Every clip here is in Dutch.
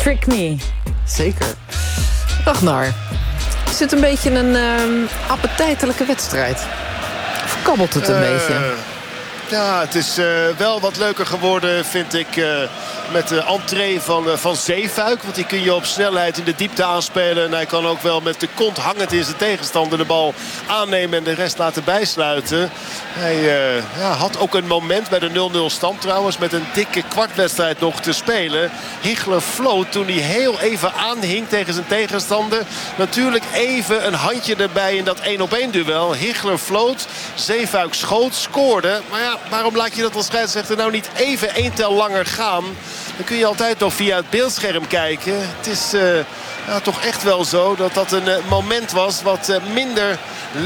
Trick Me. Zeker. Ragnar, is het een beetje een appetijtelijke wedstrijd? Of kabbelt het een beetje? Ja, het is wel wat leuker geworden, vind ik, met de entree van Zeefuik. Want die kun je op snelheid in de diepte aanspelen. En hij kan ook wel met de kont hangend in zijn tegenstander de bal aannemen en de rest laten bijsluiten. Hij had ook een moment bij de 0-0 stand trouwens, met een dikke kwartwedstrijd nog te spelen. Hichler floot toen hij heel even aanhing tegen zijn tegenstander. Natuurlijk even een handje erbij in dat 1-op-1 duel. Hichler floot, Zeefuik schoot, scoorde. Maar ja, waarom laat je dat als scheidsrechter nou niet even één tel langer gaan? Dan kun je altijd nog via het beeldscherm kijken. Het is toch echt wel zo dat dat een moment was wat minder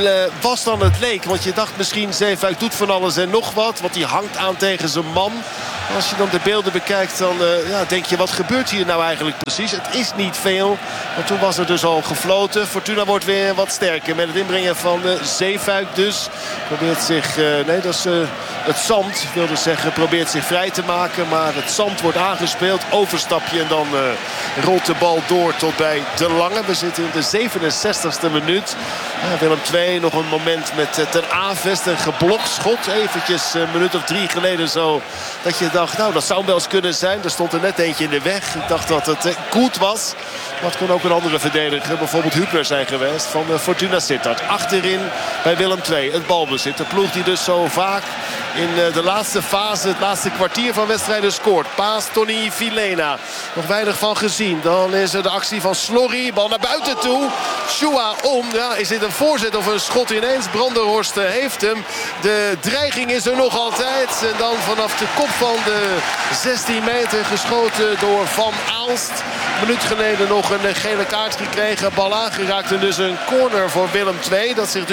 was dan het leek. Want je dacht misschien Zeefuik doet van alles en nog wat. Want hij hangt aan tegen zijn man. Als je dan de beelden bekijkt, dan denk je, wat gebeurt hier nou eigenlijk precies? Het is niet veel, want toen was er dus al gefloten. Fortuna wordt weer wat sterker met het inbrengen van Zeefuik dus. Probeert zich, dat is het zand, wilde zeggen, probeert zich vrij te maken. Maar het zand wordt aangespeeld, overstapje en dan rolt de bal door tot bij De Lange. We zitten in de 67e minuut. Willem II nog een moment met Ter Avest, een geblokt schot. Eventjes een minuut of 3 geleden zo, dat je dacht, nou dat zou wel eens kunnen zijn. Er stond er net eentje in de weg. Ik dacht dat het goed was. Maar het kon ook een andere verdediger, bijvoorbeeld Hübner zijn geweest van Fortuna Sittard. Achterin bij Willem II het balbezit. De ploeg die dus zo vaak in de laatste fase, het laatste kwartier van wedstrijden scoort. Paas Tony Vilena. Nog weinig van gezien. Dan is er de actie van Slorry. Bal naar buiten toe. Shua om. Ja, is dit een voorzet of een schot ineens? Brandenhorst heeft hem. De dreiging is er nog altijd. En dan vanaf de kop van de 16 meter geschoten door Van Aalst. Een minuut geleden nog een gele kaart gekregen. Bal aangeraakt en dus een corner voor Willem II. Dat zich